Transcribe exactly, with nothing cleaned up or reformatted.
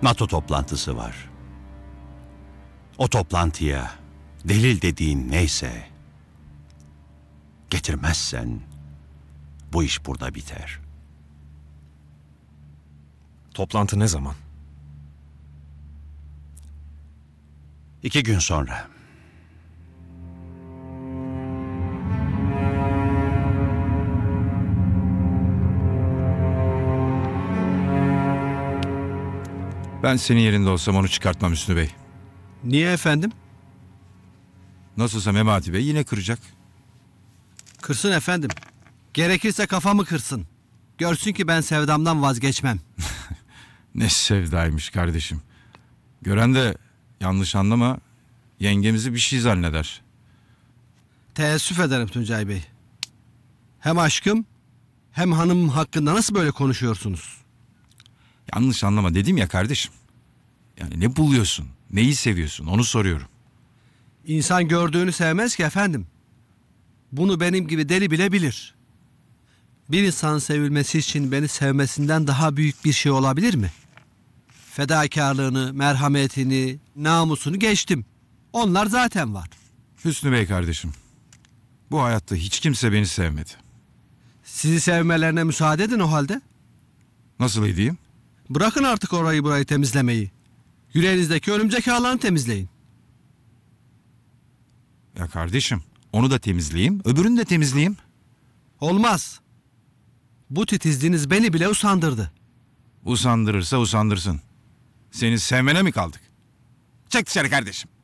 NATO toplantısı var. O toplantıya delil dediğin neyse getirmezsen bu iş burada biter. Toplantı ne zaman? İki gün sonra. Ben senin yerinde olsam onu çıkartmam Hüsnü Bey. Niye efendim? Nasılsa Memati Bey yine kıracak. Kırsın efendim. Gerekirse kafamı kırsın. Görsün ki ben sevdamdan vazgeçmem. Ne sevdaymış kardeşim. Gören de yanlış anlama, yengemizi bir şey zanneder. Teessüf ederim Tuncay Bey. Hem aşkım hem hanımım hakkında nasıl böyle konuşuyorsunuz? Yanlış anlama dedim ya kardeşim. Yani ne buluyorsun, neyi seviyorsun onu soruyorum. İnsan gördüğünü sevmez ki efendim. Bunu benim gibi deli bile bilir. Bir insanın sevilmesi için beni sevmesinden daha büyük bir şey olabilir mi? Fedakarlığını, merhametini, namusunu geçtim. Onlar zaten var. Hüsnü Bey kardeşim, bu hayatta hiç kimse beni sevmedi. Sizi sevmelerine müsaade edin o halde. Nasıl edeyim? Bırakın artık orayı burayı temizlemeyi. Yüreğinizdeki örümcek ağlarını temizleyin. Ya kardeşim, onu da temizleyeyim, öbürünü de temizleyeyim. Olmaz. Bu titizliğiniz beni bile usandırdı. Usandırırsa usandırsın. Seni sevmene mi kaldık? Çek dışarı kardeşim.